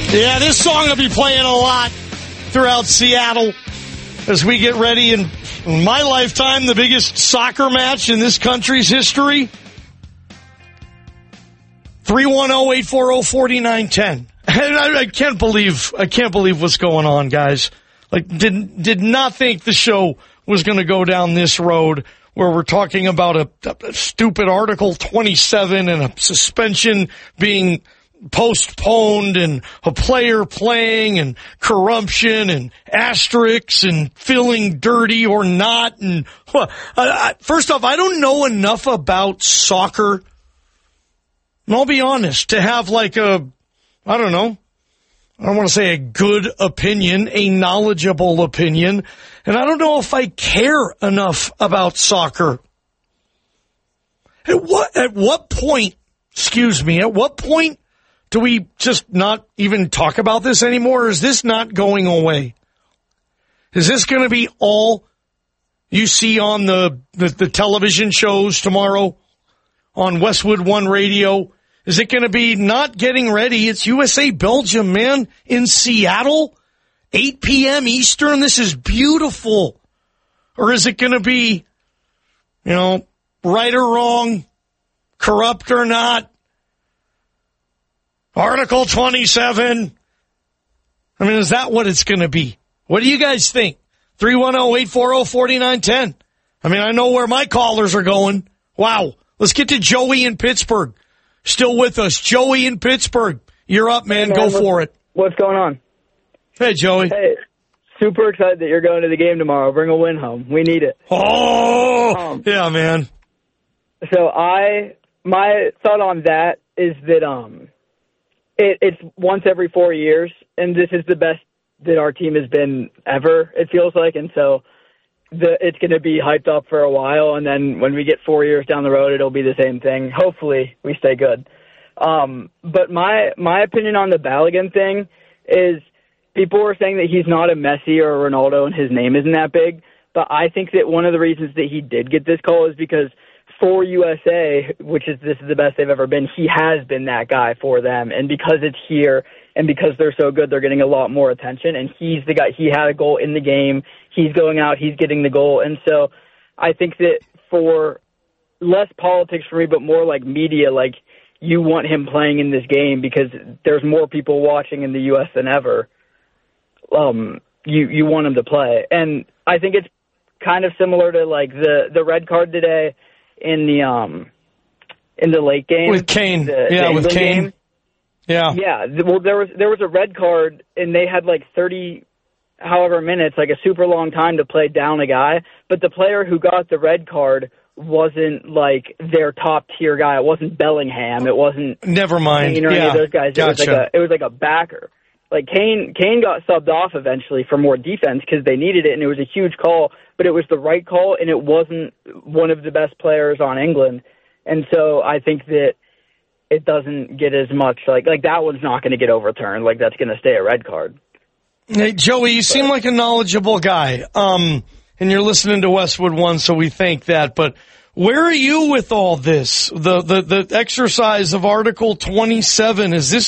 Yeah, this song will be playing a lot throughout Seattle as we get ready. In my lifetime, the biggest soccer match in this country's history. 310-840-4910. And I can't believe what's going on, guys. Like, did not think the show was going to go down this road where we're talking about a stupid Article 27 and a suspension being postponed and a player playing and corruption and asterisks and feeling dirty or not. And first off, I don't know enough about soccer, and I'll be honest, to have like I don't want to say a good opinion, a knowledgeable opinion, and I don't know if I care enough about soccer. At what point do we just not even talk about this anymore? Or is this not going away? Is this going to be all you see on the television shows tomorrow on Westwood One Radio? Is it going to be not getting ready? It's USA Belgium, man, in Seattle, 8 p.m. Eastern. This is beautiful. Or is it going to be, right or wrong, corrupt or not? Article 27. I mean, is that what it's going to be? What do you guys think? 310-840-4910. I mean, I know where my callers are going. Wow. Let's get to Joey in Pittsburgh. Still with us. Joey in Pittsburgh. You're up, man. Go for it. What's going on? Hey, Joey. Hey, super excited that you're going to the game tomorrow. Bring a win home. We need it. Oh, yeah, man. So my thought on that is that it's once every 4 years, and this is the best that our team has been ever, it feels like. And so it's going to be hyped up for a while, and then when we get 4 years down the road, it'll be the same thing. Hopefully we stay good. But my opinion on the Balogun thing is people were saying that he's not a Messi or a Ronaldo and his name isn't that big. But I think that one of the reasons that he did get this call is because for USA, this is the best they've ever been, he has been that guy for them. And because it's here and because they're so good, they're getting a lot more attention. And he's the guy. He had a goal in the game. He's going out. He's getting the goal. And so I think that for less politics for me, but more like media, like you want him playing in this game because there's more people watching in the U.S. than ever. You want him to play. And I think it's kind of similar to like the red card today in the late game with Kane. With Kane. Game. Yeah. Well, there was a red card, and they had like 30 however minutes, like a super long time to play down a guy. But the player who got the red card wasn't like their top tier guy. It wasn't Bellingham. It wasn't never mind. Kane or any of those guys. Gotcha. It was like a backer. Like Kane got subbed off eventually for more defense because they needed it, and it was a huge call, but it was the right call, and it wasn't one of the best players on England. And so I think that it doesn't get as much, like that one's not going to get overturned. Like that's going to stay a red card. Hey, Joey, you seem like a knowledgeable guy, and you're listening to Westwood One, so we thank that. But where are you with all this? The exercise of Article 27, is this